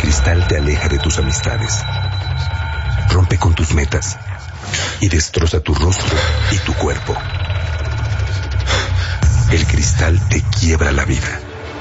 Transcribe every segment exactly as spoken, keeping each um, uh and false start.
cristal te aleja de tus amistades, rompe con tus metas y destroza tu rostro y tu cuerpo. El cristal te quiebra la vida.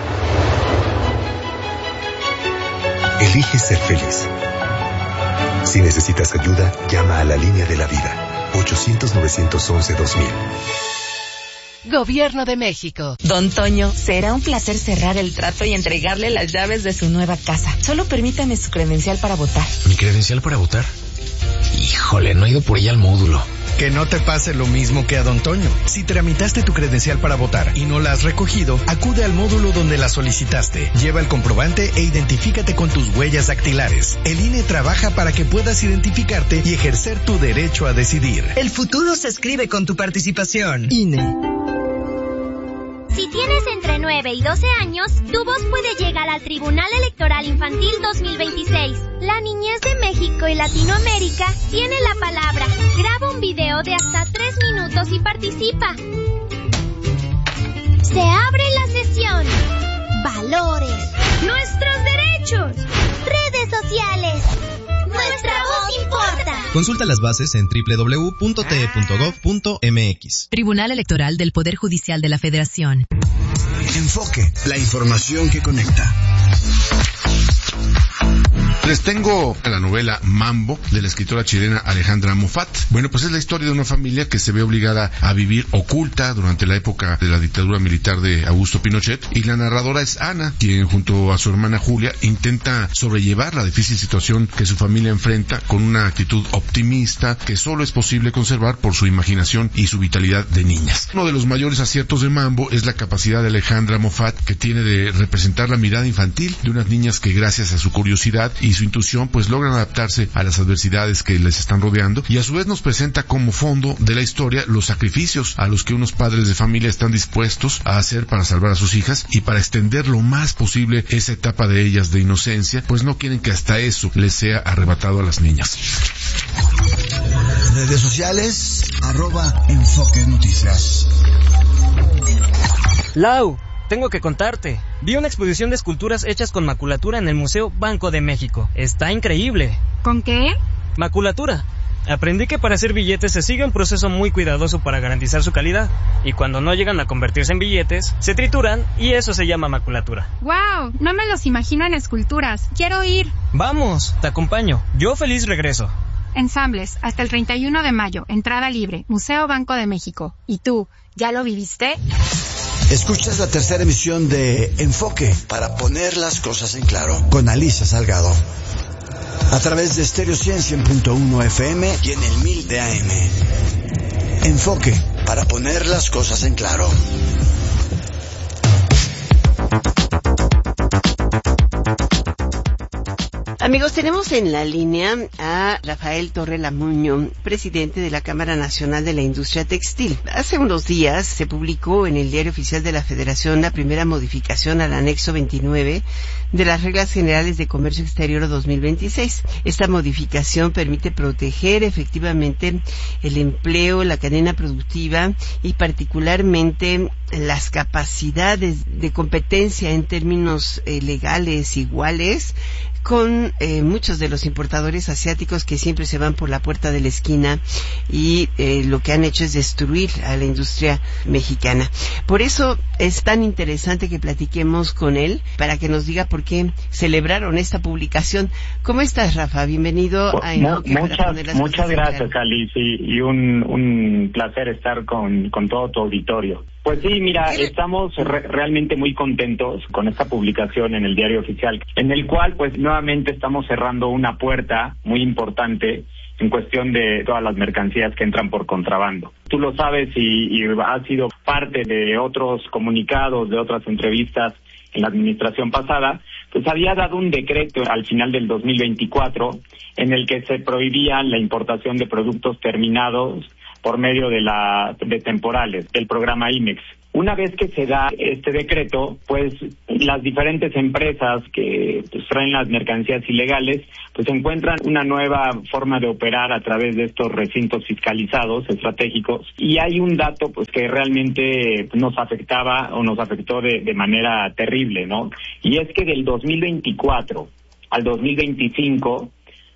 Elige ser feliz. Si necesitas ayuda, llama a la línea de la vida. ochocientos, novecientos once, dos mil. Gobierno de México. Don Toño, será un placer cerrar el trato y entregarle las llaves de su nueva casa. Solo permítame su credencial para votar. ¿Mi credencial para votar? Híjole, no he ido por ella al módulo. Que no te pase lo mismo que a Don Toño. Si tramitaste tu credencial para votar y no la has recogido, acude al módulo donde la solicitaste. Lleva el comprobante e identifícate con tus huellas dactilares. El I N E trabaja para que puedas identificarte y ejercer tu derecho a decidir. El futuro se escribe con tu participación. I N E. Si tienes entre nueve y doce años, tu voz puede llegar al Tribunal Electoral Infantil dos mil veintiséis. La niñez de México y Latinoamérica tiene la palabra. Graba un video de hasta tres minutos y participa. Se abre la sesión. Valores. Nuestros derechos. Redes sociales. Nuestra voz importa. Consulta las bases en doble u doble u doble u punto t e punto gov punto m x. Tribunal Electoral del Poder Judicial de la Federación. Enfoque, la información que conecta. Les tengo la novela Mambo, de la escritora chilena Alejandra Moffat. Bueno, pues es la historia de una familia que se ve obligada a vivir oculta durante la época de la dictadura militar de Augusto Pinochet, y la narradora es Ana, quien junto a su hermana Julia intenta sobrellevar la difícil situación que su familia enfrenta con una actitud optimista que solo es posible conservar por su imaginación y su vitalidad de niñas. Uno de los mayores aciertos de Mambo es la capacidad de Alejandra Moffat, que tiene de representar la mirada infantil de unas niñas que, gracias a su curiosidad y su intuición, pues logran adaptarse a las adversidades que les están rodeando, y a su vez nos presenta como fondo de la historia los sacrificios a los que unos padres de familia están dispuestos a hacer para salvar a sus hijas y para extender lo más posible esa etapa de ellas de inocencia, pues no quieren que hasta eso les sea arrebatado a las niñas. Redes sociales, arroba Enfoque Noticias. Lau, tengo que contarte. Vi una exposición de esculturas hechas con maculatura en el Museo Banco de México. Está increíble. ¿Con qué? Maculatura. Aprendí que para hacer billetes se sigue un proceso muy cuidadoso para garantizar su calidad. Y cuando no llegan a convertirse en billetes, se trituran y eso se llama maculatura. ¡Wow! No me los imagino en esculturas. Quiero ir. Vamos, te acompaño. Yo feliz regreso. Ensambles, hasta el treinta y uno de mayo. Entrada libre. Museo Banco de México. ¿Y tú, ya lo viviste? Escuchas la tercera emisión de Enfoque, para poner las cosas en claro, con Alicia Salgado, a través de Stereo cien punto uno F M y en el mil de A M. Enfoque, para poner las cosas en claro. Amigos, tenemos en la línea a Rafael Torre Lamuño, presidente de la Cámara Nacional de la Industria Textil. Hace unos días se publicó en el Diario Oficial de la Federación la primera modificación al anexo veintinueve de las Reglas Generales de Comercio Exterior dos mil veintiséis. Esta modificación permite proteger efectivamente el empleo, la cadena productiva y particularmente las capacidades de competencia en términos eh, legales iguales con eh, muchos de los importadores asiáticos que siempre se van por la puerta de la esquina y eh, lo que han hecho es destruir a la industria mexicana. Por eso es tan interesante que platiquemos con él para que nos diga por qué celebraron esta publicación. ¿Cómo estás, Rafa? Bienvenido a Enfoque. Muchas, muchas gracias, Alice, y, y un, un placer estar con, con todo tu auditorio. Pues sí, mira, estamos re- realmente muy contentos con esta publicación en el Diario Oficial, en el cual pues nuevamente estamos cerrando una puerta muy importante en cuestión de todas las mercancías que entran por contrabando. Tú lo sabes y, y has sido parte de otros comunicados, de otras entrevistas en la administración pasada, pues había dado un decreto al final del dos mil veinticuatro en el que se prohibía la importación de productos terminados por medio de la de temporales del programa I MEX. Una vez que se da este decreto, pues las diferentes empresas que pues, traen las mercancías ilegales, pues encuentran una nueva forma de operar a través de estos recintos fiscalizados estratégicos. Y hay un dato pues que realmente nos afectaba o nos afectó de, de manera terrible, ¿no? Y es que del dos mil veinticuatro al dos mil veinticinco,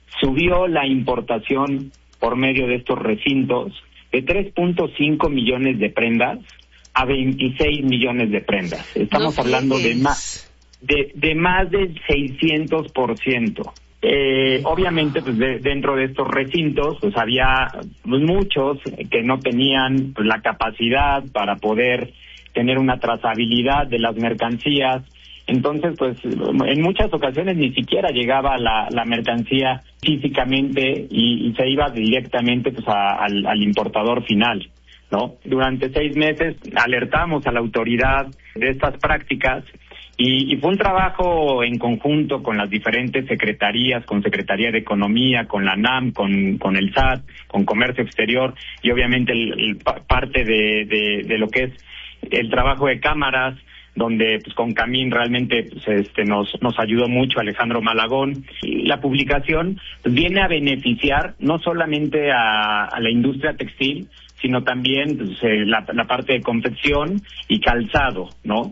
subió la importación por medio de estos recintos de tres punto cinco millones de prendas a veintiséis millones de prendas. Estamos no hablando de más, de, de más del seiscientos por ciento. Eh, obviamente, pues de, dentro de estos recintos, pues había pues, muchos que no tenían pues, la capacidad para poder tener una trazabilidad de las mercancías. Entonces, pues en muchas ocasiones ni siquiera llegaba la, la mercancía físicamente y, y se iba directamente pues a, al, al importador final, ¿no? Durante seis meses alertamos a la autoridad de estas prácticas. Y, y fue un trabajo en conjunto con las diferentes secretarías, con Secretaría de Economía, con la NAM, con, con el S A T, con Comercio Exterior y obviamente el, el parte de, de, de lo que es el trabajo de cámaras, donde pues con Camín realmente pues, este nos nos ayudó mucho Alejandro Malagón. Y la publicación pues, viene a beneficiar no solamente a, a la industria textil, sino también pues, eh, la, la parte de confección y calzado, ¿no?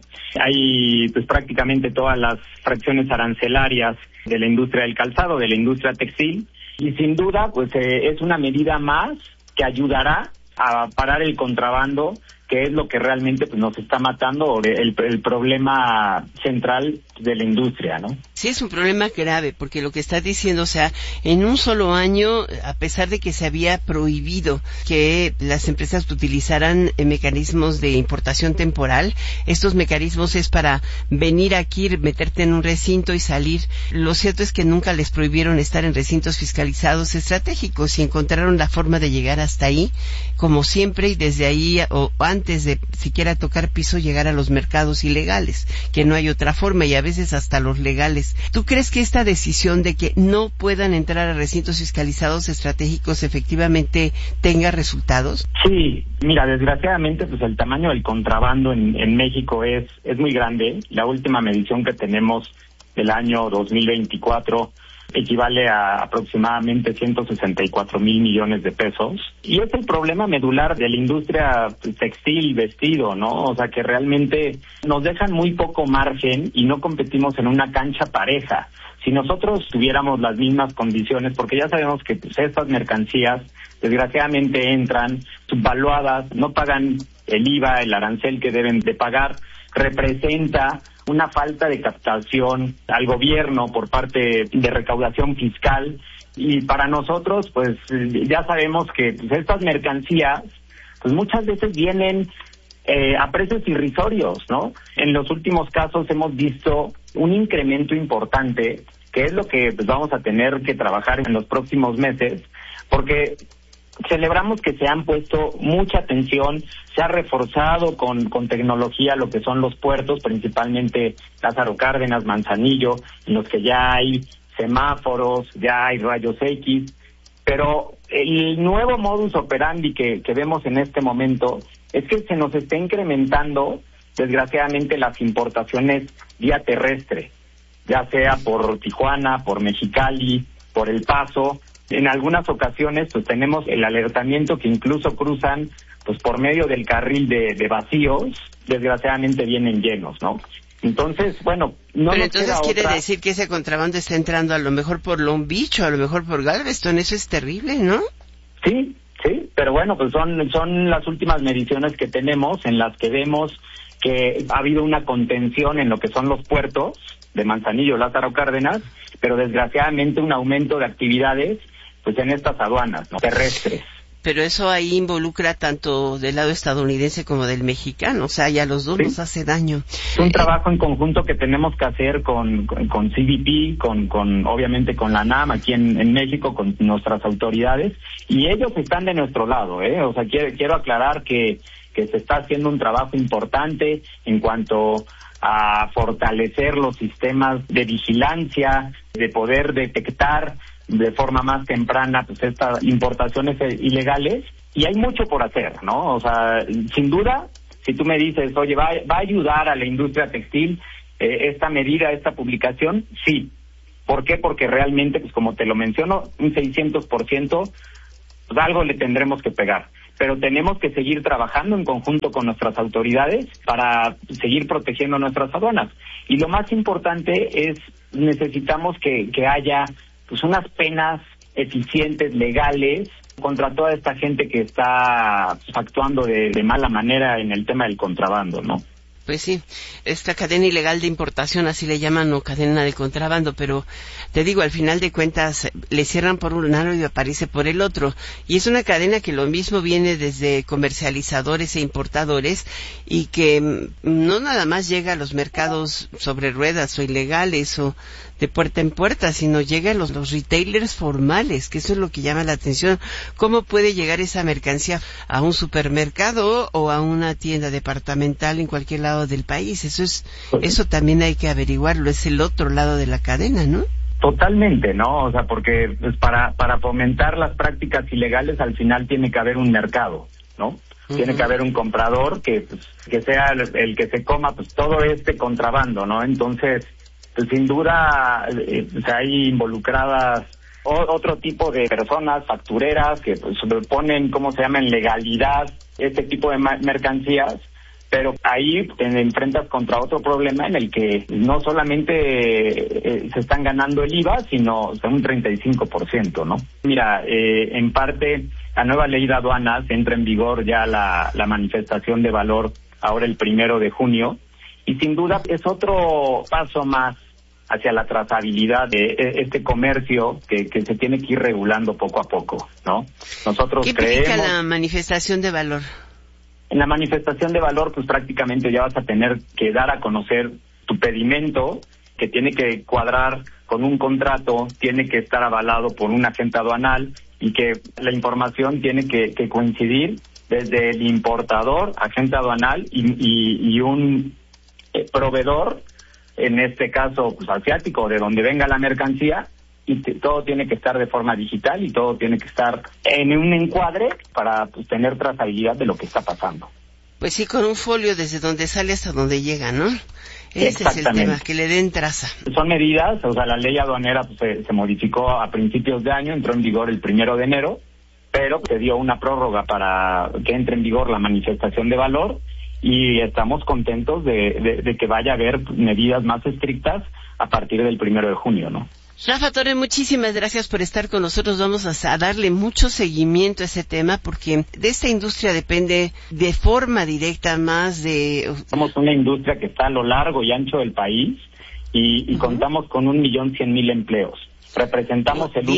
Hay pues prácticamente todas las fracciones arancelarias de la industria del calzado, de la industria textil, y sin duda pues eh, es una medida más que ayudará a parar el contrabando, que es lo que realmente pues, nos está matando, el, el problema central de la industria, ¿no? Sí, es un problema grave, porque lo que estás diciendo, o sea, en un solo año, a pesar de que se había prohibido que las empresas utilizaran eh, mecanismos de importación temporal, estos mecanismos es para venir aquí, meterte en un recinto y salir. Lo cierto es que nunca les prohibieron estar en recintos fiscalizados estratégicos y encontraron la forma de llegar hasta ahí, como siempre, y desde ahí, o antes de siquiera tocar piso, llegar a los mercados ilegales, que no hay otra forma, y a veces hasta los legales. ¿Tú crees que esta decisión de que no puedan entrar a recintos fiscalizados estratégicos efectivamente tenga resultados? Sí, mira, desgraciadamente pues el tamaño del contrabando en, en México es, es muy grande. La última medición que tenemos del año dos mil veinticuatro equivale a aproximadamente ciento sesenta y cuatro mil millones de pesos. Y es el problema medular de la industria textil, vestido, ¿no? O sea, que realmente nos dejan muy poco margen y no competimos en una cancha pareja. Si nosotros tuviéramos las mismas condiciones, porque ya sabemos que pues, estas mercancías desgraciadamente entran subvaluadas, no pagan el I V A, el arancel que deben de pagar, representa una falta de captación al gobierno por parte de recaudación fiscal, y para nosotros pues ya sabemos que pues, estas mercancías pues muchas veces vienen eh, a precios irrisorios, ¿no? En los últimos casos hemos visto un incremento importante, que es lo que pues, vamos a tener que trabajar en los próximos meses, porque celebramos que se han puesto mucha atención, se ha reforzado con, con tecnología lo que son los puertos, principalmente Lázaro Cárdenas, Manzanillo, en los que ya hay semáforos, ya hay rayos X, pero el nuevo modus operandi que, que vemos en este momento es que se nos está incrementando, desgraciadamente, las importaciones vía terrestre, ya sea por Tijuana, por Mexicali, por El Paso. En algunas ocasiones pues tenemos el alertamiento que incluso cruzan pues por medio del carril de, de vacíos, desgraciadamente vienen llenos, ¿no? Entonces, bueno, no Pero nos entonces queda quiere otra... decir que ese contrabando está entrando a lo mejor por Long Beach o a lo mejor por Galveston. Eso es terrible, ¿no? Sí, sí, pero bueno, pues son, son las últimas mediciones que tenemos en las que vemos que ha habido una contención en lo que son los puertos de Manzanillo, Lázaro Cárdenas, pero desgraciadamente un aumento de actividades pues en estas aduanas, ¿no? Terrestres. Pero eso ahí involucra tanto del lado estadounidense como del mexicano, o sea, ya los dos sí. nos hace daño. Es un trabajo en conjunto que tenemos que hacer con, con, con C B P, con, con obviamente con la NAM aquí en, en México, con nuestras autoridades, y ellos están de nuestro lado, ¿eh? O sea, quiero, quiero aclarar que, que se está haciendo un trabajo importante en cuanto a fortalecer los sistemas de vigilancia, de poder detectar de forma más temprana pues estas importaciones ilegales, y hay mucho por hacer, ¿no? O sea, sin duda, si tú me dices, oye, ¿va, va a ayudar a la industria textil eh, esta medida, esta publicación? Sí. ¿Por qué? Porque realmente, pues como te lo menciono, un seiscientos por ciento, pues algo le tendremos que pegar. Pero tenemos que seguir trabajando en conjunto con nuestras autoridades para seguir protegiendo nuestras aduanas. Y lo más importante es necesitamos que, que haya pues unas penas eficientes, legales, contra toda esta gente que está actuando de, de mala manera en el tema del contrabando, ¿no? Pues sí, esta cadena ilegal de importación, así le llaman, o cadena de contrabando, pero te digo, al final de cuentas le cierran por un lado y aparece por el otro, y es una cadena que lo mismo viene desde comercializadores e importadores, y que no nada más llega a los mercados sobre ruedas o ilegales o de puerta en puerta, sino llega a los, los retailers formales, que eso es lo que llama la atención. ¿Cómo puede llegar esa mercancía a un supermercado o a una tienda departamental en cualquier lado del país? Eso es, eso también hay que averiguarlo, es el otro lado de la cadena, ¿no? Totalmente, ¿no? O sea, porque pues, para, para fomentar las prácticas ilegales al final tiene que haber un mercado, ¿no? Uh-huh. Tiene que haber un comprador que, pues, que sea el, el que se coma pues todo este contrabando, ¿no? Entonces, pues sin duda eh, pues, hay involucradas o, otro tipo de personas factureras que pues ponen, ¿cómo se llama?, en legalidad este tipo de ma- mercancías, pero ahí te enfrentas contra otro problema en el que no solamente eh, se están ganando el I V A, sino un treinta y cinco por ciento, ¿no? Mira, eh, en parte la nueva ley de aduanas entra en vigor ya la, la manifestación de valor ahora el primero de junio, y sin duda es otro paso más hacia la trazabilidad de este comercio que, que se tiene que ir regulando poco a poco, ¿no? Nosotros ¿Qué creemos... implica la manifestación de valor? En la manifestación de valor, pues prácticamente ya vas a tener que dar a conocer tu pedimento, que tiene que cuadrar con un contrato, tiene que estar avalado por un agente aduanal, y que la información tiene que, que coincidir desde el importador, agente aduanal y, y, y un eh, proveedor, en este caso pues asiático, de donde venga la mercancía, y te, todo tiene que estar de forma digital y todo tiene que estar en un encuadre para pues, tener trazabilidad de lo que está pasando. Pues sí, con un folio desde donde sale hasta donde llega, ¿no? Ese es el tema, que le den traza. Son medidas, o sea, la ley aduanera pues, se, se modificó a principios de año, entró en vigor el primero de enero, pero se dio una prórroga para que entre en vigor la manifestación de valor, y estamos contentos de, de, de que vaya a haber medidas más estrictas a partir del primero de junio, ¿no? Rafa Torre, muchísimas gracias por estar con nosotros. Vamos a, a darle mucho seguimiento a ese tema, porque de esta industria depende de forma directa más de... Somos una industria que está a lo largo y ancho del país, y, y uh-huh. contamos con un millón cien mil empleos. Representamos el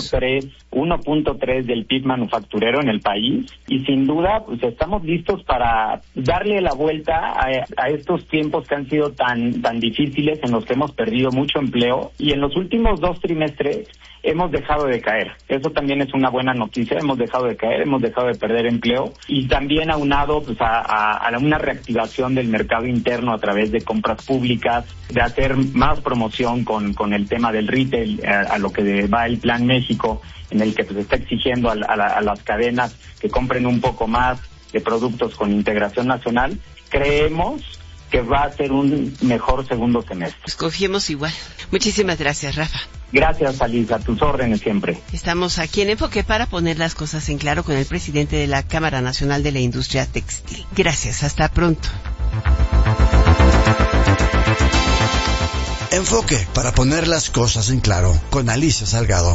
uno punto tres del P I B manufacturero en el país, y sin duda pues estamos listos para darle la vuelta a, a estos tiempos que han sido tan tan difíciles, en los que hemos perdido mucho empleo, y en los últimos dos trimestres hemos dejado de caer. Eso también es una buena noticia, hemos dejado de caer, hemos dejado de perder empleo, y también aunado pues a, a, a una reactivación del mercado interno a través de compras públicas, de hacer más promoción con, con el tema del retail, a, a lo que va el Plan México, en el que pues está exigiendo a, a, la, a las cadenas que compren un poco más de productos con integración nacional. Creemos que va a ser un mejor segundo semestre. Pues confiemos igual. Muchísimas gracias, Rafa. Gracias, Alicia, a tus órdenes siempre. Estamos aquí en Enfoque para poner las cosas en claro con el presidente de la Cámara Nacional de la Industria Textil. Gracias, hasta pronto. Enfoque para poner las cosas en claro con Alicia Salgado.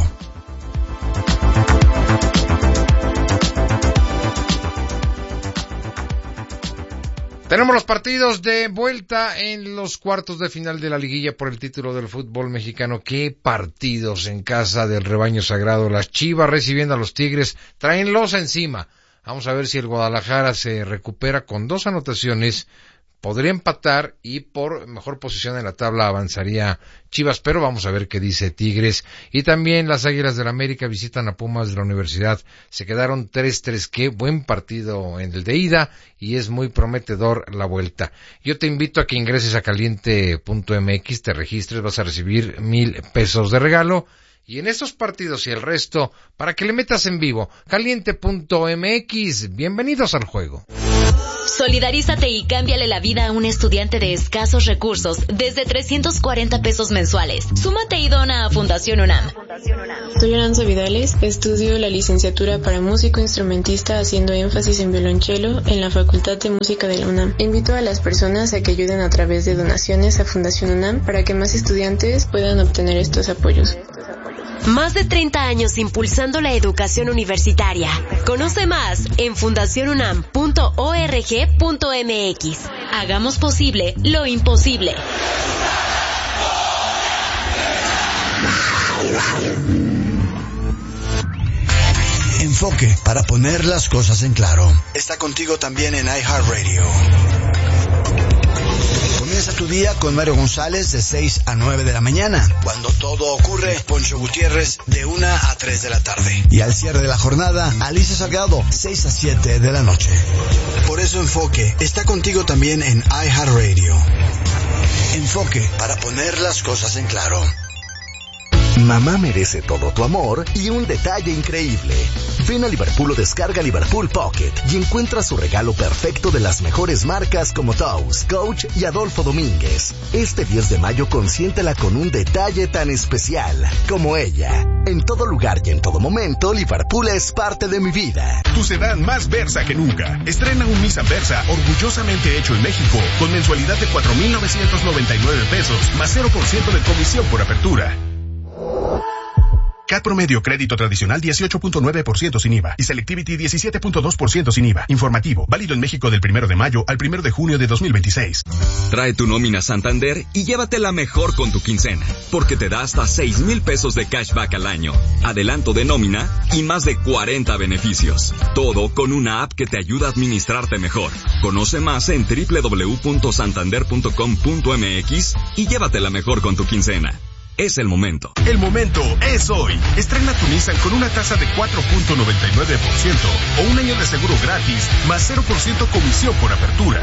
Tenemos los partidos de vuelta en los cuartos de final de la liguilla por el título del fútbol mexicano. Qué partidos en casa del rebaño sagrado. Las Chivas recibiendo a los Tigres, traen losa encima. Vamos a ver si el Guadalajara se recupera con dos anotaciones. Podría empatar y por mejor posición en la tabla avanzaría Chivas, pero vamos a ver qué dice Tigres. Y también las Águilas del América visitan a Pumas de la Universidad. Se quedaron tres tres, qué buen partido en el de ida, y es muy prometedor la vuelta. Yo te invito a que ingreses a caliente punto m x, te registres, vas a recibir mil pesos de regalo. Y en estos partidos y el resto, para que le metas en vivo, caliente punto m x, bienvenidos al juego. Solidarízate y cámbiale la vida a un estudiante de escasos recursos desde trescientos cuarenta pesos mensuales. Súmate y dona a Fundación UNAM. Soy Aranza Vidales, estudio la licenciatura para músico instrumentista haciendo énfasis en violonchelo en la Facultad de Música de la UNAM. Invito a las personas a que ayuden a través de donaciones a Fundación UNAM para que más estudiantes puedan obtener estos apoyos. Más de treinta años impulsando la educación universitaria. Conoce más en fundación unam punto org punto mx. Hagamos posible lo imposible. Enfoque, para poner las cosas en claro. Está contigo también en iHeartRadio. Comienza tu día con Mario González de seis a nueve de la mañana. Cuando todo ocurre, Poncho Gutiérrez de una a tres de la tarde. Y al cierre de la jornada, Alicia Salgado, seis a siete de la noche. Por eso Enfoque está contigo también en iHeartRadio. Enfoque, para poner las cosas en claro. Mamá merece todo tu amor y un detalle increíble. Ven a Liverpool o descarga Liverpool Pocket y encuentra su regalo perfecto de las mejores marcas como Toast, Coach y Adolfo Domínguez. Este diez de mayo consiéntela con un detalle tan especial como ella. En todo lugar y en todo momento, Liverpool es parte de mi vida. Tu sedán más Versa que nunca. Estrena un Nissan Versa orgullosamente hecho en México con mensualidad de cuatro mil novecientos noventa y nueve pesos más cero por ciento de comisión por apertura. C A T promedio crédito tradicional dieciocho punto nueve por ciento sin I V A y Selectivity diecisiete punto dos por ciento sin I V A. Informativo, válido en México del primero de mayo al primero de junio de dos mil veintiséis. Trae tu nómina Santander y llévatela mejor con tu quincena, porque te da hasta seis mil pesos de cashback al año, adelanto de nómina y más de cuarenta beneficios. Todo con una app que te ayuda a administrarte mejor. Conoce más en doble u doble u doble u punto santander punto com punto m x y llévatela mejor con tu quincena. Es el momento. El momento es hoy. Estrena tu Nissan con una tasa de cuatro punto noventa y nueve por ciento o un año de seguro gratis más cero por ciento comisión por apertura.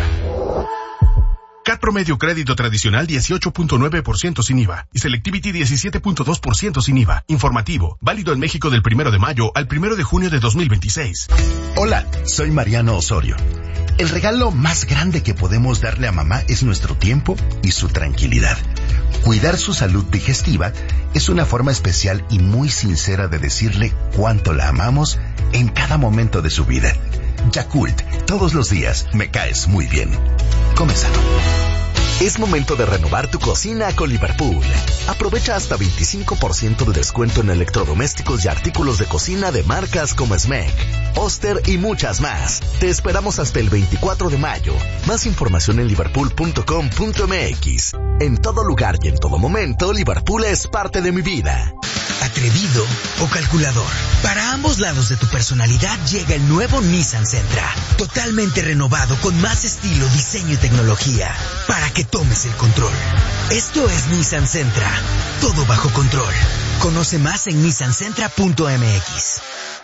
C A T promedio crédito tradicional dieciocho punto nueve por ciento sin I V A y Selectivity diecisiete punto dos por ciento sin I V A. Informativo, válido en México del primero de mayo al primero de junio de dos mil veintiséis. Hola, soy Mariano Osorio. El regalo más grande que podemos darle a mamá es nuestro tiempo y su tranquilidad. Cuidar su salud digestiva es una forma especial y muy sincera de decirle cuánto la amamos en cada momento de su vida. Yakult, todos los días me caes muy bien. Come sano. Es momento de renovar tu cocina con Liverpool. Aprovecha hasta veinticinco por ciento de descuento en electrodomésticos y artículos de cocina de marcas como Smeg, Oster y muchas más. Te esperamos hasta el veinticuatro de mayo. Más información en liverpool punto com punto m x. En todo lugar y en todo momento, Liverpool es parte de mi vida. ¿Atrevido o calculador? Para ambos lados de tu personalidad llega el nuevo Nissan Sentra. Totalmente renovado con más estilo, diseño y tecnología. Para que tomes el control. Esto es Nissan Sentra. Todo bajo control. Conoce más en nissan sentra punto m x.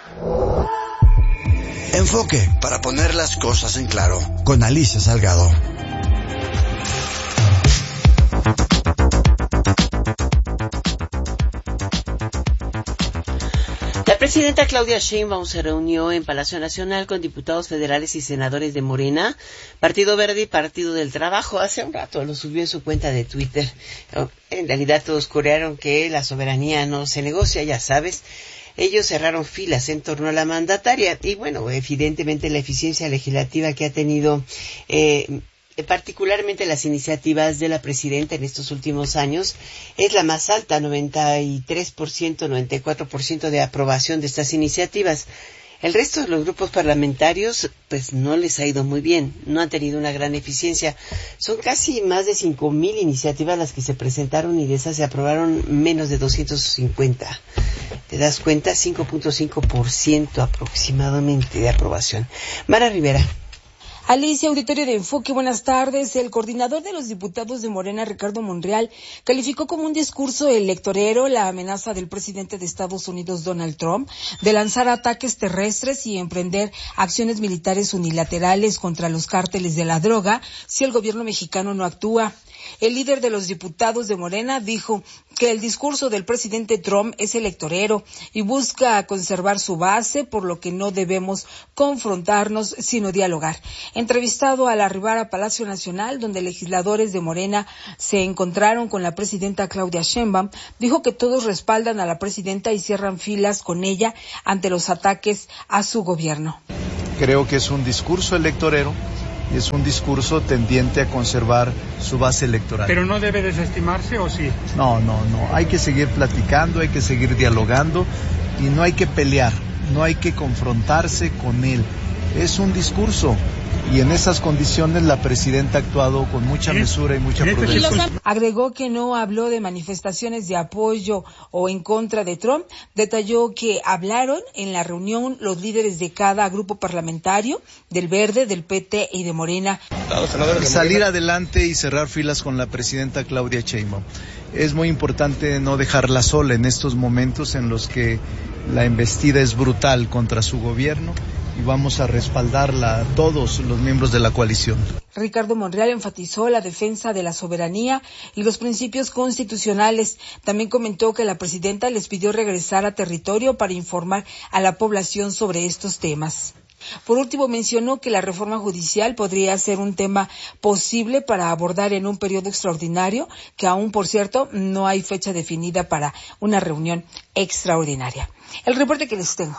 Enfoque, para poner las cosas en claro. Con Alicia Salgado. La presidenta Claudia Sheinbaum se reunió en Palacio Nacional con diputados federales y senadores de Morena, Partido Verde y Partido del Trabajo. Hace un rato lo subió en su cuenta de Twitter. En realidad todos corearon que la soberanía no se negocia, ya sabes. Ellos cerraron filas en torno a la mandataria y bueno, evidentemente la eficiencia legislativa que ha tenido eh, particularmente las iniciativas de la presidenta en estos últimos años, es la más alta, noventa y tres por ciento, noventa y cuatro por ciento de aprobación de estas iniciativas. El resto de los grupos parlamentarios, pues no les ha ido muy bien, no han tenido una gran eficiencia. Son casi más de cinco mil iniciativas las que se presentaron y de esas se aprobaron menos de doscientos cincuenta. ¿Te das cuenta? cinco punto cinco por ciento aproximadamente de aprobación. Mara Rivera. Alicia, auditorio de Enfoque, buenas tardes. El coordinador de los diputados de Morena, Ricardo Monreal, calificó como un discurso electorero la amenaza del presidente de Estados Unidos, Donald Trump, de lanzar ataques terrestres y emprender acciones militares unilaterales contra los cárteles de la droga si el gobierno mexicano no actúa. El líder de los diputados de Morena dijo que el discurso del presidente Trump es electorero y busca conservar su base, por lo que no debemos confrontarnos, sino dialogar. Entrevistado al arribar a Palacio Nacional, donde legisladores de Morena se encontraron con la presidenta Claudia Sheinbaum, dijo que todos respaldan a la presidenta y cierran filas con ella ante los ataques a su gobierno. Creo que es un discurso electorero y es un discurso tendiente a conservar su base electoral. ¿Pero no debe desestimarse o sí? No, no, no. Hay que seguir platicando, hay que seguir dialogando y no hay que pelear, no hay que confrontarse con él. Es un discurso y en esas condiciones la presidenta ha actuado con mucha mesura y mucha prudencia. Agregó que no habló de manifestaciones de apoyo o en contra de Trump. Detalló que hablaron en la reunión los líderes de cada grupo parlamentario, del Verde, del P T y de Morena. Salir adelante y cerrar filas con la presidenta Claudia Sheinbaum. Es muy importante no dejarla sola en estos momentos en los que la embestida es brutal contra su gobierno. Y vamos a respaldarla a todos los miembros de la coalición. Ricardo Monreal enfatizó la defensa de la soberanía y los principios constitucionales. También comentó que la presidenta les pidió regresar a territorio para informar a la población sobre estos temas. Por último, mencionó que la reforma judicial podría ser un tema posible para abordar en un periodo extraordinario, que aún, por cierto, no hay fecha definida para una reunión extraordinaria. El reporte que les tengo.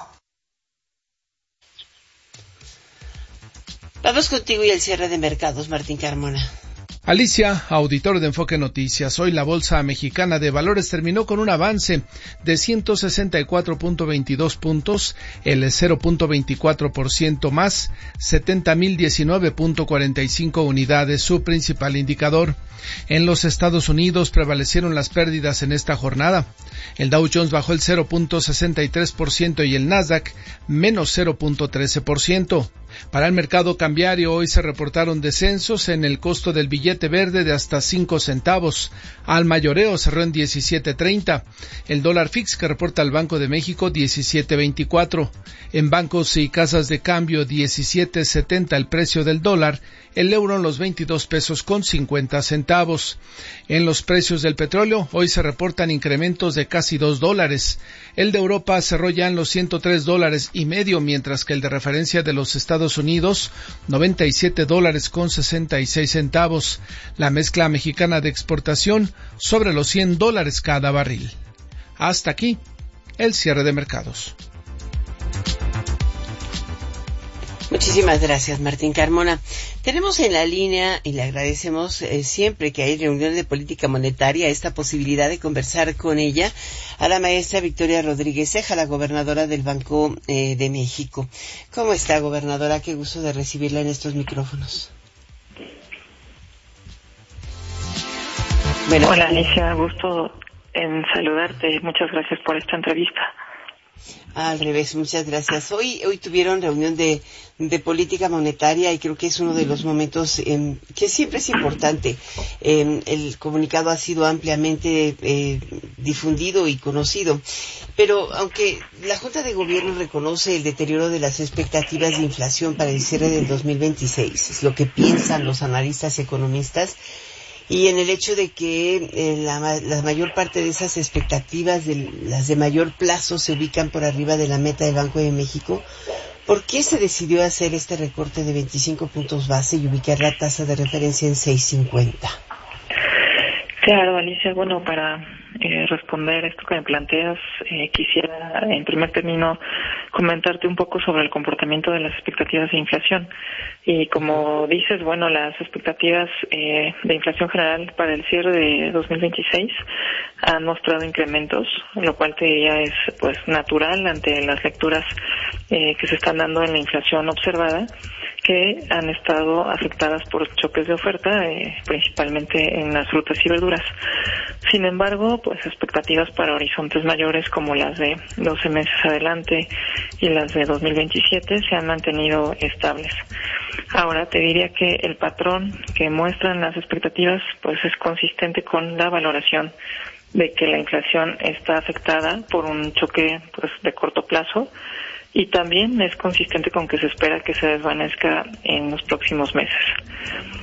Vamos contigo y el cierre de mercados, Martín Carmona. Alicia, auditor de Enfoque Noticias. Hoy la Bolsa Mexicana de Valores terminó con un avance de ciento sesenta y cuatro punto veintidós puntos, el cero punto veinticuatro por ciento más, setenta mil diecinueve punto cuarenta y cinco unidades, su principal indicador. En los Estados Unidos prevalecieron las pérdidas en esta jornada. El Dow Jones bajó el cero punto sesenta y tres por ciento y el Nasdaq menos cero punto trece por ciento. Para el mercado cambiario, hoy se reportaron descensos en el costo del billete verde de hasta cinco centavos. Al mayoreo cerró en diecisiete treinta. El dólar fix que reporta el Banco de México diecisiete veinticuatro. En bancos y casas de cambio diecisiete setenta el precio del dólar. El euro en los veintidós pesos con cincuenta centavos. En los precios del petróleo, hoy se reportan incrementos de casi dos dólares. El de Europa cerró ya en los ciento tres dólares y medio, mientras que el de referencia de los Estados Unidos, noventa y siete dólares con sesenta y seis centavos. La mezcla mexicana de exportación sobre los cien dólares cada barril. Hasta aquí, el cierre de mercados. Muchísimas gracias, Martín Carmona. Tenemos en la línea, y le agradecemos eh, siempre que hay reuniones de política monetaria, esta posibilidad de conversar con ella, a la maestra Victoria Rodríguez Ceja, la gobernadora del Banco eh, de México. ¿Cómo está, gobernadora? Qué gusto de recibirla en estos micrófonos. Bueno. Hola, Alicia, gusto en saludarte. Muchas gracias por esta entrevista. Al revés, muchas gracias. Hoy hoy tuvieron reunión de, de política monetaria y creo que es uno de los momentos eh, que siempre es importante. Eh, el comunicado ha sido ampliamente eh, difundido y conocido, pero aunque la Junta de Gobierno reconoce el deterioro de las expectativas de inflación para el cierre del dos mil veintiséis, es lo que piensan los analistas y economistas, y en el hecho de que eh, la, la mayor parte de esas expectativas, de las de mayor plazo, se ubican por arriba de la meta del Banco de México, ¿por qué se decidió hacer este recorte de veinticinco puntos base y ubicar la tasa de referencia en seis cincuenta? Claro, Alicia, bueno, para eh, responder esto que me planteas, eh, quisiera en primer término comentarte un poco sobre el comportamiento de las expectativas de inflación. Y como dices, bueno, las expectativas eh, de inflación general para el cierre de dos mil veintiséis han mostrado incrementos, lo cual te diría es pues natural ante las lecturas eh, que se están dando en la inflación observada, que han estado afectadas por choques de oferta, eh, principalmente en las frutas y verduras. Sin embargo, pues expectativas para horizontes mayores como las de doce meses adelante y las de dos mil veintisiete se han mantenido estables. Ahora te diría que el patrón que muestran las expectativas pues es consistente con la valoración de que la inflación está afectada por un choque pues de corto plazo, y también es consistente con que se espera que se desvanezca en los próximos meses.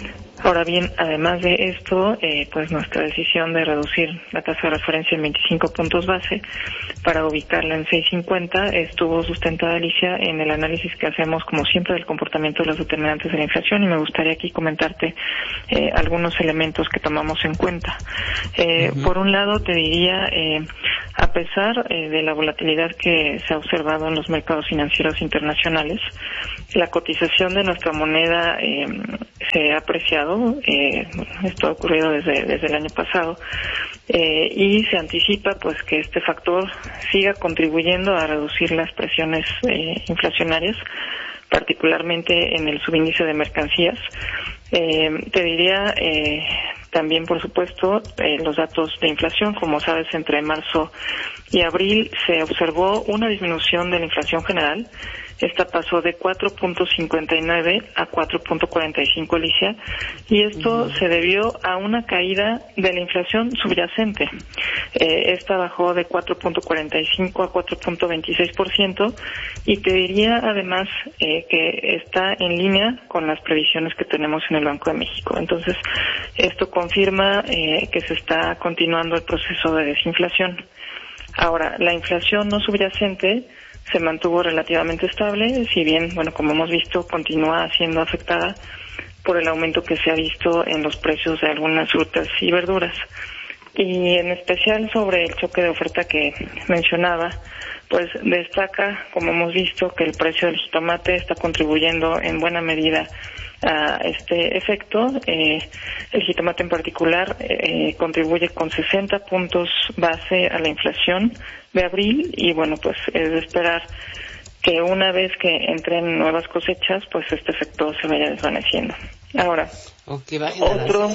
Ahora bien, además de esto, eh, pues nuestra decisión de reducir la tasa de referencia en veinticinco puntos base para ubicarla en seis cincuenta estuvo sustentada, Alicia, en el análisis que hacemos, como siempre, del comportamiento de los determinantes de la inflación, y me gustaría aquí comentarte eh, algunos elementos que tomamos en cuenta. Eh, uh-huh. Por un lado, te diría, eh, a pesar eh, de la volatilidad que se ha observado en los mercados financieros internacionales, la cotización de nuestra moneda eh, se ha apreciado. Eh, esto ha ocurrido desde, desde el año pasado eh, y se anticipa pues que este factor siga contribuyendo a reducir las presiones eh, inflacionarias, particularmente en el subíndice de mercancías. Eh, te diría eh, también, por supuesto, eh, los datos de inflación. Como sabes, entre marzo y abril se observó una disminución de la inflación general. Esta pasó de cuatro punto cincuenta y nueve a cuatro punto cuarenta y cinco, Alicia, y esto uh-huh. se debió a una caída de la inflación subyacente. Eh, esta bajó de cuatro punto cuarenta y cinco a cuatro punto veintiséis por ciento, y te diría además eh, que está en línea con las previsiones que tenemos en el Banco de México. Entonces, esto confirma eh, que se está continuando el proceso de desinflación. Ahora, la inflación no subyacente se mantuvo relativamente estable, si bien, bueno, como hemos visto, continúa siendo afectada por el aumento que se ha visto en los precios de algunas frutas y verduras. Y en especial sobre el choque de oferta que mencionaba, pues destaca, como hemos visto, que el precio del jitomate está contribuyendo en buena medida a este efecto. Eh, el jitomate en particular eh, contribuye con sesenta puntos base a la inflación de abril, y bueno, pues es de esperar que una vez que entren nuevas cosechas, pues este efecto se vaya desvaneciendo. Ahora, okay, otro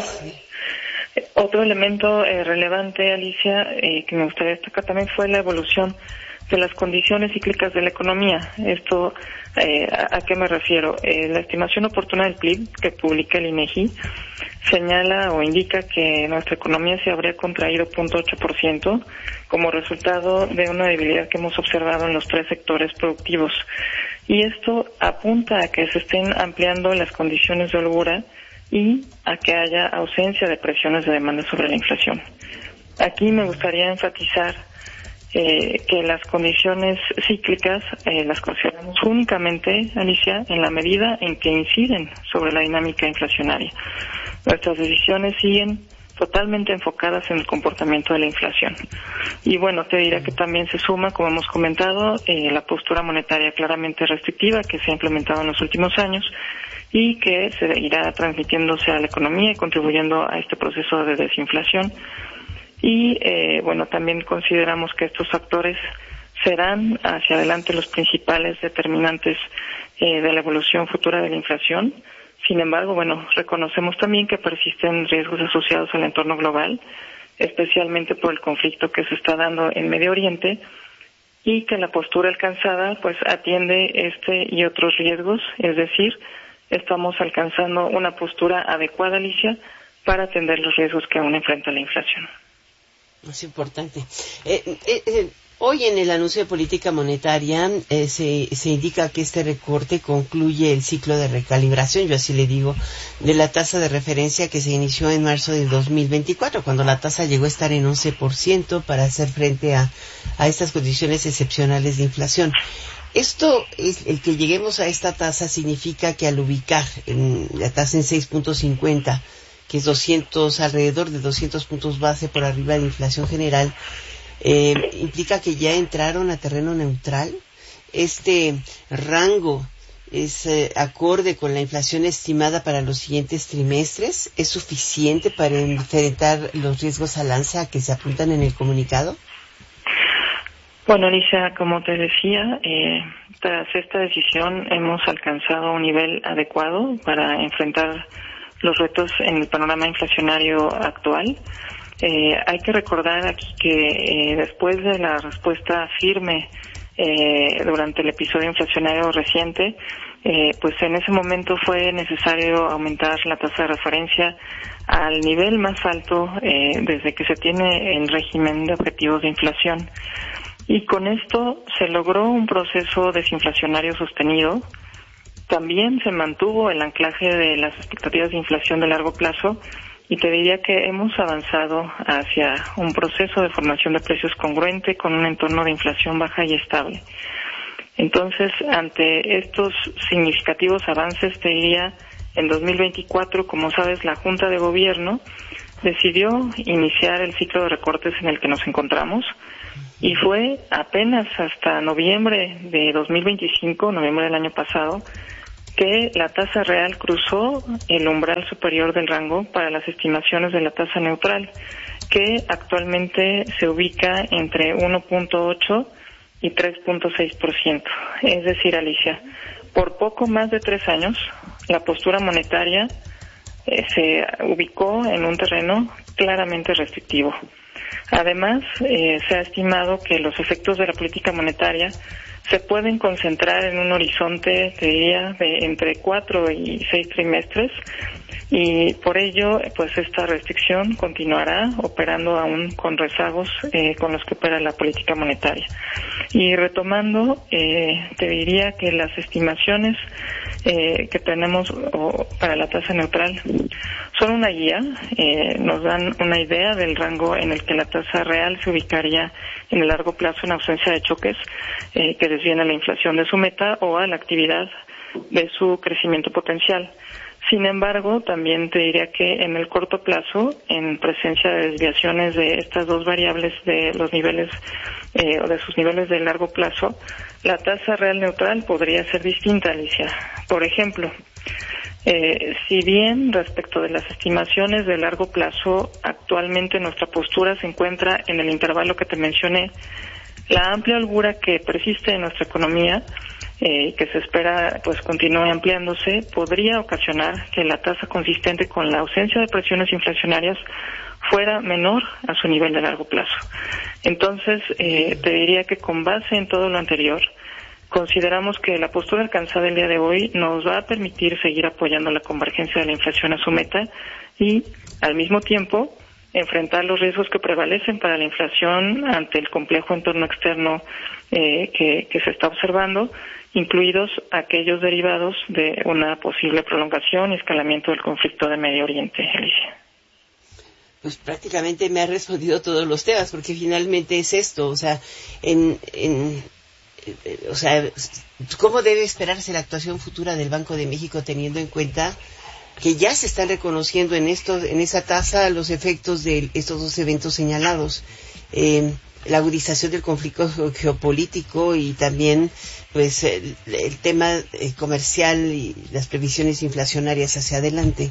otro elemento eh, relevante, Alicia, eh, que me gustaría destacar también fue la evolución de las condiciones cíclicas de la economía. Esto, eh, ¿a, ¿a qué me refiero? Eh, la estimación oportuna del P I B que publica el INEGI señala o indica que nuestra economía se habría contraído cero punto ocho por ciento como resultado de una debilidad que hemos observado en los tres sectores productivos. Y esto apunta a que se estén ampliando las condiciones de holgura y a que haya ausencia de presiones de demanda sobre la inflación. Aquí me gustaría enfatizar Eh, que las condiciones cíclicas eh, las consideramos únicamente, Alicia, en la medida en que inciden sobre la dinámica inflacionaria. Nuestras decisiones siguen totalmente enfocadas en el comportamiento de la inflación. Y bueno, te diré que también se suma, como hemos comentado, eh, la postura monetaria claramente restrictiva que se ha implementado en los últimos años y que se irá transmitiéndose a la economía y contribuyendo a este proceso de desinflación. Y, eh, bueno, también consideramos que estos factores serán hacia adelante los principales determinantes eh, de la evolución futura de la inflación. Sin embargo, bueno, reconocemos también que persisten riesgos asociados al entorno global, especialmente por el conflicto que se está dando en Medio Oriente, y que la postura alcanzada, pues, atiende este y otros riesgos, es decir, estamos alcanzando una postura adecuada, Alicia, para atender los riesgos que aún enfrenta la inflación. Es importante. Eh, eh, eh, hoy en el anuncio de política monetaria eh, se, se indica que este recorte concluye el ciclo de recalibración, yo así le digo, de la tasa de referencia que se inició en marzo del dos mil veinticuatro, cuando la tasa llegó a estar en once por ciento para hacer frente a, a estas condiciones excepcionales de inflación. Esto, es, el que lleguemos a esta tasa significa que al ubicar en la tasa en seis punto cincuenta, que es doscientos, alrededor de doscientos puntos base por arriba de la inflación general, eh, implica que ya entraron a terreno neutral. Este rango es eh, acorde con la inflación estimada para los siguientes trimestres. ¿Es suficiente para enfrentar los riesgos al alza que se apuntan en el comunicado? Bueno, Alicia, como te decía, eh, tras esta decisión hemos alcanzado un nivel adecuado para enfrentar los retos en el panorama inflacionario actual. Eh, hay que recordar aquí que eh, después de la respuesta firme eh, durante el episodio inflacionario reciente, eh, pues en ese momento fue necesario aumentar la tasa de referencia al nivel más alto eh, desde que se tiene el régimen de objetivos de inflación. Y con esto se logró un proceso desinflacionario sostenido, También se mantuvo el anclaje de las expectativas de inflación de largo plazo y te diría que hemos avanzado hacia un proceso de formación de precios congruente con un entorno de inflación baja y estable. Entonces, ante estos significativos avances, te diría, en dos mil veinticuatro, como sabes, la Junta de Gobierno decidió iniciar el ciclo de recortes en el que nos encontramos y fue apenas hasta noviembre de dos mil veinticinco, noviembre del año pasado, que la tasa real cruzó el umbral superior del rango para las estimaciones de la tasa neutral, que actualmente se ubica entre uno punto ocho y tres punto seis por ciento. Es decir, Alicia, por poco más de tres años, la postura monetaria eh, se ubicó en un terreno claramente restrictivo. Además, eh, se ha estimado que los efectos de la política monetaria se pueden concentrar en un horizonte, te diría, de entre cuatro y seis trimestres, y por ello, pues esta restricción continuará operando aún con rezagos eh, con los que opera la política monetaria. Y retomando, eh, te diría que las estimaciones eh, que tenemos o, para la tasa neutral son una guía, eh, nos dan una idea del rango en el que la tasa real se ubicaría en el largo plazo en ausencia de choques eh, que desvíen a la inflación de su meta o a la actividad de su crecimiento potencial. Sin embargo, también te diría que en el corto plazo, en presencia de desviaciones de estas dos variables de los niveles eh, o de sus niveles de largo plazo, la tasa real neutral podría ser distinta, Alicia. Por ejemplo, eh, si bien respecto de las estimaciones de largo plazo, actualmente nuestra postura se encuentra en el intervalo que te mencioné, la amplia holgura que persiste en nuestra economía Eh, que se espera pues continúe ampliándose, podría ocasionar que la tasa consistente con la ausencia de presiones inflacionarias fuera menor a su nivel de largo plazo. Entonces, eh, te diría que con base en todo lo anterior, consideramos que la postura alcanzada el día de hoy nos va a permitir seguir apoyando la convergencia de la inflación a su meta y, al mismo tiempo, enfrentar los riesgos que prevalecen para la inflación ante el complejo entorno externo eh, que, que se está observando, incluidos aquellos derivados de una posible prolongación y escalamiento del conflicto de Medio Oriente, Alicia. Pues prácticamente me ha respondido todos los temas, porque finalmente es esto, o sea, en, en, o sea, ¿cómo debe esperarse la actuación futura del Banco de México teniendo en cuenta que ya se están reconociendo en esto, en esa tasa los efectos de estos dos eventos señalados? Eh, la agudización del conflicto geopolítico y también pues el, el tema eh, comercial y las previsiones inflacionarias hacia adelante.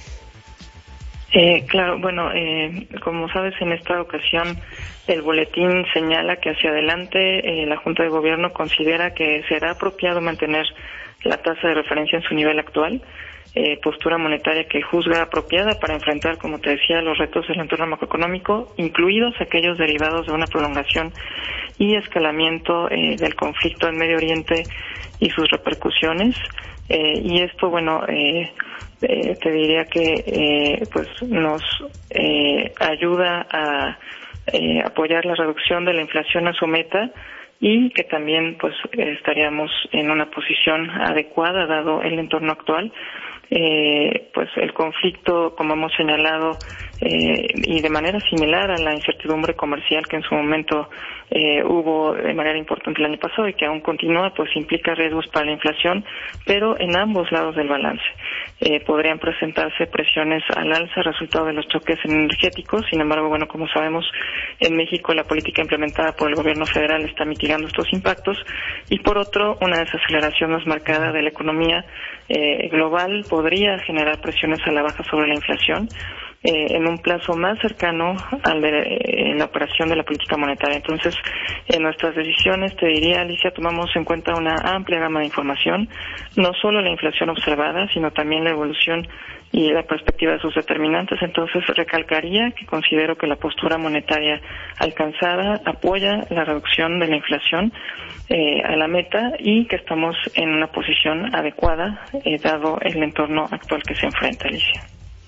Eh, claro, bueno, eh, como sabes, en esta ocasión el boletín señala que hacia adelante eh, la Junta de Gobierno considera que será apropiado mantener la tasa de referencia en su nivel actual, Eh, postura monetaria que juzga apropiada para enfrentar, como te decía, los retos del entorno macroeconómico, incluidos aquellos derivados de una prolongación y escalamiento eh, del conflicto en Medio Oriente y sus repercusiones. Eh, y esto, bueno, eh, eh, te diría que eh, pues nos eh, ayuda a eh, apoyar la reducción de la inflación a su meta, y que también pues estaríamos en una posición adecuada dado el entorno actual. Eh, pues el conflicto, como hemos señalado, eh, y de manera similar a la incertidumbre comercial que en su momento eh, hubo de manera importante el año pasado y que aún continúa, pues implica riesgos para la inflación, pero en ambos lados del balance. Eh, podrían presentarse presiones al alza resultado de los choques energéticos. Sin embargo, bueno, como sabemos, en México la política implementada por el gobierno federal está mitigando estos impactos, y por otro, una desaceleración más marcada de la economía eh, global podría generar presiones a la baja sobre la inflación eh, en un plazo más cercano al de eh, la operación de la política monetaria. Entonces, en nuestras decisiones, te diría, Alicia, tomamos en cuenta una amplia gama de información, no solo la inflación observada, sino también la evolución y la perspectiva de sus determinantes. Entonces, recalcaría que considero que la postura monetaria alcanzada apoya la reducción de la inflación eh, a la meta y que estamos en una posición adecuada eh, dado el entorno actual que se enfrenta, Alicia.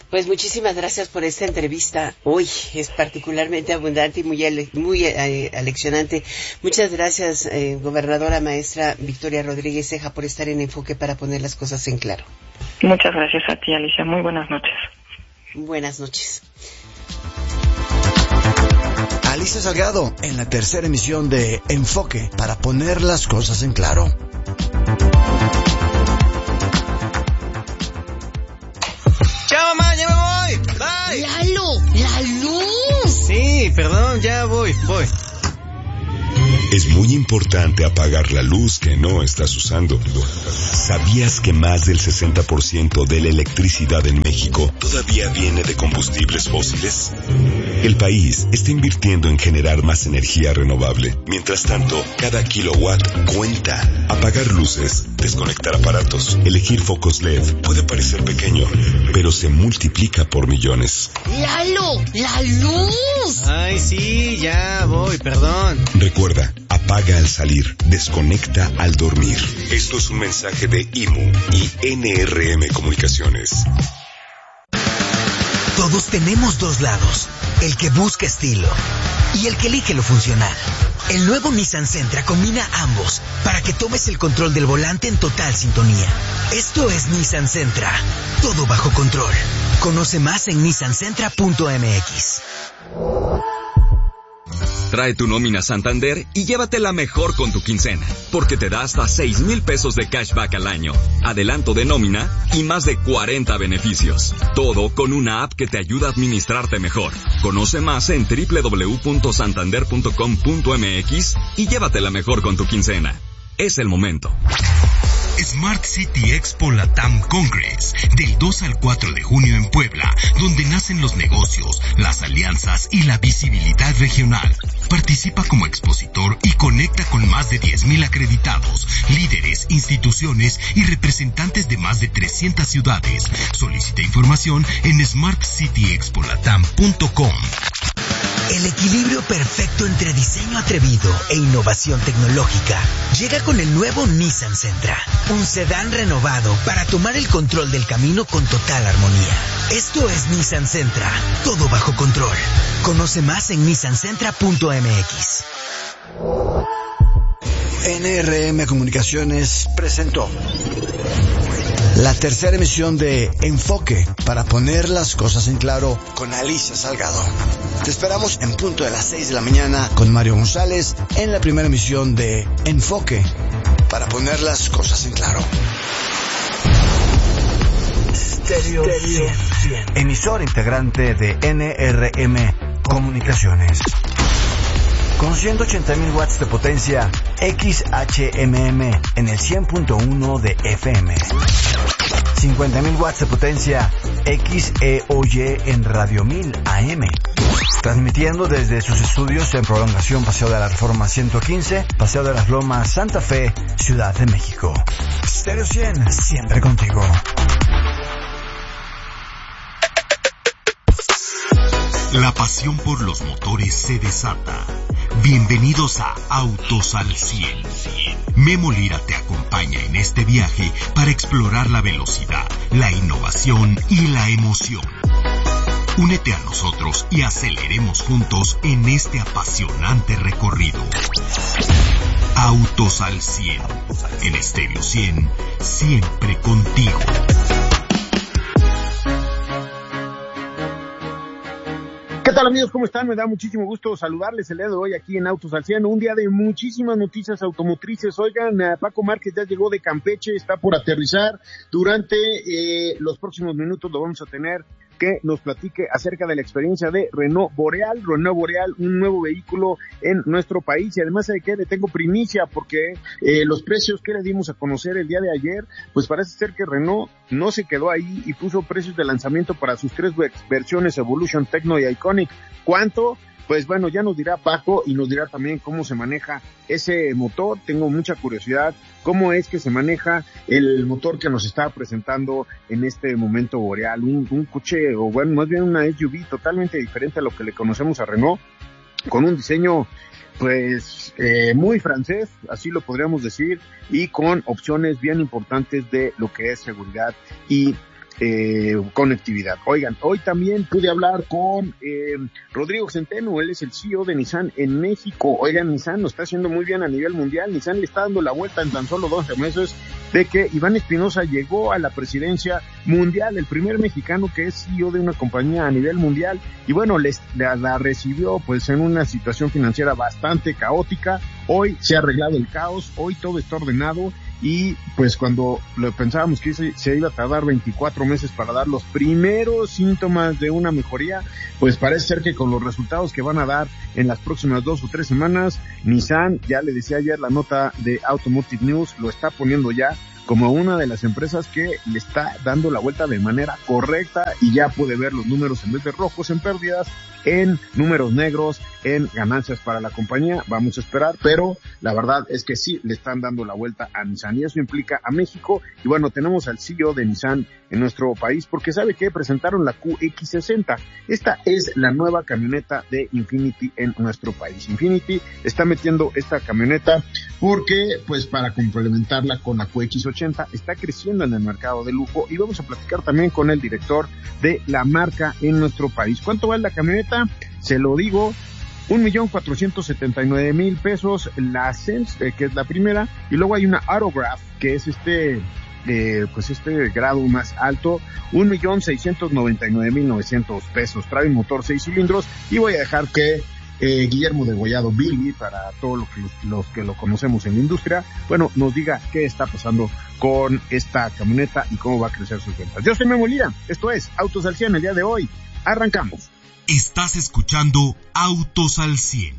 Pues muchísimas gracias por esta entrevista. Hoy es particularmente abundante y muy, ale- muy eh, aleccionante. Muchas gracias, eh, gobernadora maestra Victoria Rodríguez Ceja, por estar en Enfoque para poner las cosas en claro. Muchas gracias a ti, Alicia. Muy buenas noches. Buenas noches. Alicia Salgado en la tercera emisión de Enfoque para poner las cosas en claro. ¡Chao, mamá! ¡Ya me voy! ¡Bye! ¡Lalo! ¡La luz! Sí, perdón, ya voy, voy. Es muy importante apagar la luz que no estás usando. ¿Sabías que más del sesenta por ciento de la electricidad en México todavía viene de combustibles fósiles? El país está invirtiendo en generar más energía renovable. Mientras tanto, cada kilowatt cuenta. Apagar luces, desconectar aparatos, elegir focos L E D puede parecer pequeño, pero se multiplica por millones. ¡Lalo! ¡La luz! Ay, sí, ya voy, perdón. Recuerda, apaga al salir, desconecta al dormir. Esto es un mensaje de I M U y N R M Comunicaciones. Todos tenemos dos lados, el que busca estilo y el que elige lo funcional. El nuevo Nissan Sentra combina ambos para que tomes el control del volante en total sintonía. Esto es Nissan Sentra, todo bajo control. Conoce más en nissan sentra punto m x. Trae tu nómina Santander y llévatela mejor con tu quincena, porque te da hasta seis mil pesos de cashback al año, adelanto de nómina y más de cuarenta beneficios. Todo con una app que te ayuda a administrarte mejor. Conoce más en doble u doble u doble u punto santander punto com punto m x y llévatela mejor con tu quincena. Es el momento. Smart City Expo Latam Congress, del dos al cuatro de junio en Puebla, donde nacen los negocios, las alianzas y la visibilidad regional. Participa como expositor y conecta con más de diez mil acreditados, líderes, instituciones y representantes de más de trescientas ciudades. Solicita información en smart city expo latam punto com. El equilibrio perfecto entre diseño atrevido e innovación tecnológica llega con el nuevo Nissan Sentra, un sedán renovado para tomar el control del camino con total armonía. Esto es Nissan Sentra, todo bajo control. Conoce más en nissan sentra punto m x. N R M Comunicaciones presentó la tercera emisión de Enfoque para poner las cosas en claro con Alicia Salgado. Te esperamos en punto de las seis de la mañana con Mario González en la primera emisión de Enfoque para poner las cosas en claro. Stereo cien, emisor integrante de N R M Comunicaciones. Con ciento ochenta mil watts de potencia X H M M en el cien punto uno de F M. cincuenta mil watts de potencia X E O Y en Radio mil A M. Transmitiendo desde sus estudios en Prolongación Paseo de la Reforma ciento quince, Paseo de las Lomas, Santa Fe, Ciudad de México. Stereo cien, siempre contigo. La pasión por los motores se desata. Bienvenidos a Autos al cien. Memo Lira te acompaña en este viaje para explorar la velocidad, la innovación y la emoción. Únete a nosotros y aceleremos juntos en este apasionante recorrido. Autos al cien. En Stereo cien, siempre contigo. ¿Qué tal, amigos? ¿Cómo están? Me da muchísimo gusto saludarles el día de hoy aquí en Autos al cien, un día de muchísimas noticias automotrices. Oigan, Paco Márquez ya llegó de Campeche, está por aterrizar. Durante eh, los próximos minutos lo vamos a tener que nos platique acerca de la experiencia de Renault Boreal, Renault Boreal, un nuevo vehículo en nuestro país. Y además de que le tengo primicia porque eh, los precios que le dimos a conocer el día de ayer, pues parece ser que Renault no se quedó ahí y puso precios de lanzamiento para sus tres versiones, Evolution, Tecno y Iconic. ¿Cuánto? Pues bueno, ya nos dirá Paco y nos dirá también cómo se maneja ese motor. Tengo mucha curiosidad cómo es que se maneja el motor que nos está presentando en este momento Boreal. Un, un coche, o bueno, más bien una S U V totalmente diferente a lo que le conocemos a Renault, con un diseño pues eh, muy francés, así lo podríamos decir, y con opciones bien importantes de lo que es seguridad y eh, conectividad. Oigan, hoy también pude hablar con eh, Rodrigo Centeno, él es el C E O de Nissan en México. Oigan, Nissan lo está haciendo muy bien a nivel mundial. Nissan le está dando la vuelta en tan solo doce meses de que Iván Espinosa llegó a la presidencia mundial, el primer mexicano que es C E O de una compañía a nivel mundial, y bueno, les, la, la recibió pues en una situación financiera bastante caótica. Hoy se ha arreglado el caos, hoy todo está ordenado, y pues cuando lo pensábamos que se, se iba a tardar veinticuatro meses para dar los primeros síntomas de una mejoría, pues parece ser que con los resultados que van a dar en las próximas dos o tres semanas, Nissan, ya le decía ayer la nota de Automotive News, lo está poniendo ya como una de las empresas que le está dando la vuelta de manera correcta, y ya puede ver los números en vez de rojos en pérdidas, en números negros, en ganancias para la compañía. Vamos a esperar, pero la verdad es que sí le están dando la vuelta a Nissan, y eso implica a México. Y bueno, tenemos al C E O de Nissan en nuestro país, porque sabe que presentaron la Q X sesenta. Esta es la nueva camioneta de Infiniti en nuestro país. Infiniti está metiendo esta camioneta porque, pues, para complementarla con la Q X ochenta, está creciendo en el mercado de lujo, y vamos a platicar también con el director de la marca en nuestro país. ¿Cuánto vale la camioneta? Se lo digo, un millón cuatrocientos setenta y nueve mil pesos, la Sense, eh, que es la primera, y luego hay una Autograph, que es este, eh, pues este grado más alto, un millón seiscientos noventa y nueve mil novecientos pesos, trae un motor seis cilindros, y voy a dejar que eh, Guillermo Degollado, Billy, para todos los que, los que lo conocemos en la industria, bueno, nos diga qué está pasando con esta camioneta y cómo va a crecer sus ventas. Yo soy Memo Lira, esto es Autos al cien el día de hoy, arrancamos. Estás escuchando Autos al cien.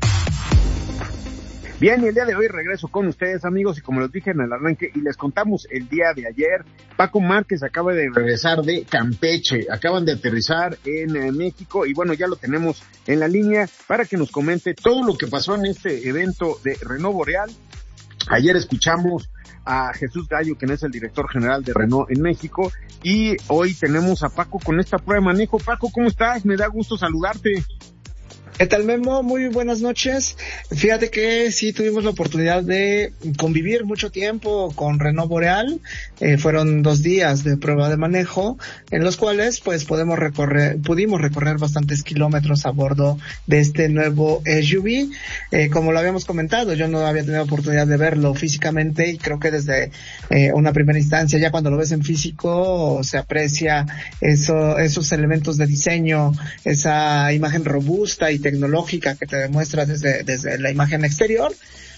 Bien, y el día de hoy regreso con ustedes, amigos, y como les dije en el arranque, y les contamos el día de ayer, Paco Márquez acaba de regresar de Campeche, acaban de aterrizar en eh, México, y bueno, ya lo tenemos en la línea para que nos comente todo lo que pasó en este evento de Renault Boreal. Ayer escuchamos a Jesús Gallo, quien es el director general de Renault en México, y hoy tenemos a Paco con esta prueba de manejo. Paco, ¿cómo estás? Me da gusto saludarte. ¿Qué tal, Memo? Muy buenas noches. Fíjate que sí tuvimos la oportunidad de convivir mucho tiempo con Renault Boreal. Eh, fueron dos días de prueba de manejo, en los cuales pues podemos recorrer, pudimos recorrer bastantes kilómetros a bordo de este nuevo S U V. Eh, como lo habíamos comentado, yo no había tenido oportunidad de verlo físicamente, y creo que desde eh, una primera instancia, ya cuando lo ves en físico, se aprecia eso, esos elementos de diseño, esa imagen robusta y tecnológica que te demuestra desde, desde la imagen exterior.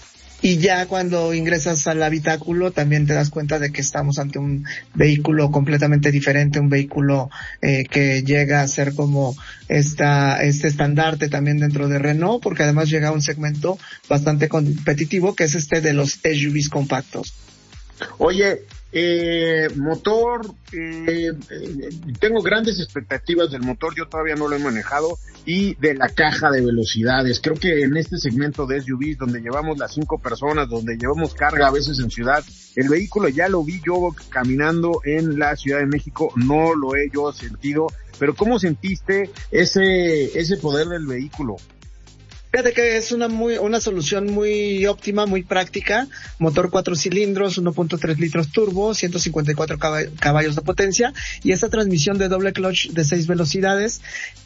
Y ya cuando ingresas al habitáculo también te das cuenta de que estamos ante un vehículo completamente diferente, un vehículo eh, que llega a ser como esta, este estandarte también dentro de Renault, porque además llega a un segmento bastante competitivo, que es este de los S U Vs compactos. Oye, eh, motor, eh, eh, tengo grandes expectativas del motor, yo todavía no lo he manejado, y de la caja de velocidades. Creo que en este segmento de S U Vs, donde llevamos las cinco personas, donde llevamos carga a veces en ciudad, el vehículo ya lo vi yo caminando en la Ciudad de México, no lo he yo sentido, pero ¿cómo sentiste ese, ese poder del vehículo? Fíjate que es una muy, una solución muy óptima, muy práctica. Motor cuatro cilindros, uno punto tres litros turbo, ciento cincuenta y cuatro caballos de potencia, y esa transmisión de doble clutch de seis velocidades.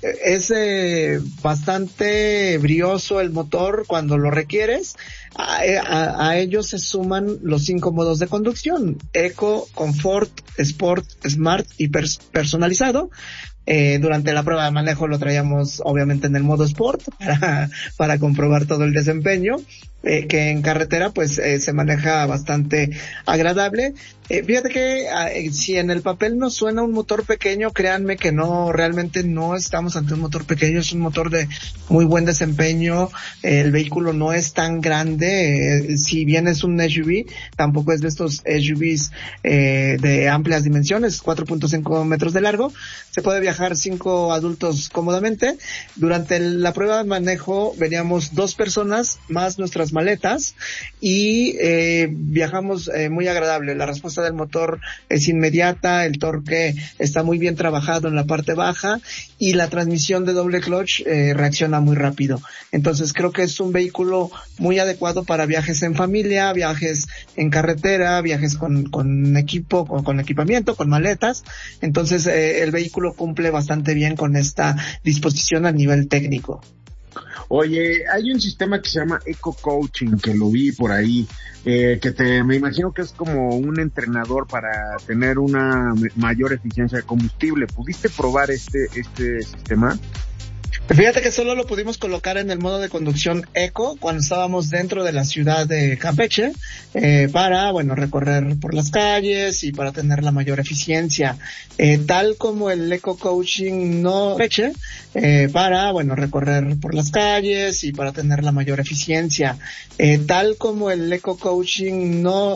Es eh, bastante brioso el motor cuando lo requieres. A, a, a ellos se suman los cinco modos de conducción: Eco, Confort, Sport, Smart y pers- personalizado. Eh, durante la prueba de manejo lo traíamos obviamente en el modo Sport para, para comprobar todo el desempeño, eh, que en carretera pues eh, se maneja bastante agradable. Eh, fíjate que eh, si en el papel nos suena un motor pequeño, créanme que no, realmente no estamos ante un motor pequeño, es un motor de muy buen desempeño. Eh, el vehículo no es tan grande, eh, si bien es un S U V, tampoco es de estos S U Vs eh, de amplias dimensiones, cuatro punto cinco metros de largo. Se puede viajar cinco adultos cómodamente. Durante la prueba de manejo veníamos dos personas más nuestras las maletas y eh, viajamos eh, muy agradable. La respuesta del motor es inmediata, el torque está muy bien trabajado en la parte baja y la transmisión de doble clutch eh, reacciona muy rápido. Entonces creo que es un vehículo muy adecuado para viajes en familia, viajes en carretera, viajes con, con equipo, con, con equipamiento, con maletas. Entonces eh, el vehículo cumple bastante bien con esta disposición a nivel técnico. Oye, hay un sistema que se llama Eco Coaching, que lo vi por ahí, eh, que te, me imagino que es como un entrenador para tener una mayor eficiencia de combustible. ¿Pudiste probar este, este sistema? Fíjate que solo lo pudimos colocar en el modo de conducción eco cuando estábamos dentro de la ciudad de Campeche, eh, para, bueno, recorrer por las calles y para tener la mayor eficiencia. Eh, tal como el eco coaching no Campeche, eh, para, bueno, recorrer por las calles y para tener la mayor eficiencia. Eh, tal como el eco coaching no